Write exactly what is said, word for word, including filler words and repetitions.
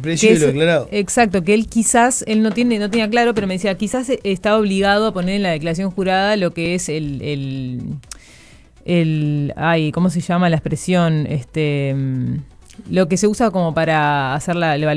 precio que de lo es- declarado. Exacto, que él quizás, él no tiene, no tenía claro, pero me decía, quizás está obligado a poner en la declaración jurada lo que es el, el, el ay, ¿cómo se llama la expresión? Este, mm, lo que se usa como para hacer la, la